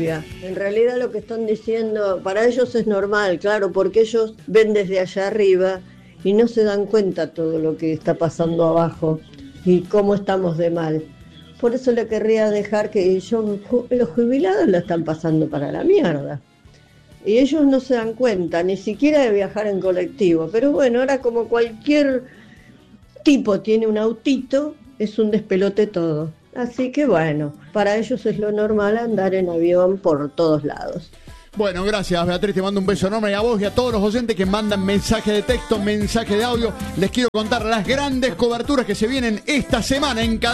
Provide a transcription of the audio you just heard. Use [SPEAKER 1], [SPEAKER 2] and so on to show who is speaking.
[SPEAKER 1] amiga. En realidad lo que están diciendo, para ellos es normal, claro, porque ellos ven desde allá arriba y no se dan cuenta todo lo que está pasando abajo y cómo estamos de mal. Por eso le querría dejar que los jubilados la están pasando para la mierda. Y ellos no se dan cuenta, ni siquiera de viajar en colectivo. Pero bueno, ahora como cualquier tipo tiene un autito, es un despelote todo. Así que bueno, para ellos es lo normal andar en avión por todos lados.
[SPEAKER 2] Bueno, gracias Beatriz, te mando un beso enorme a vos y a todos los oyentes que mandan mensaje de texto, mensaje de audio. Les quiero contar las grandes coberturas que se vienen esta semana en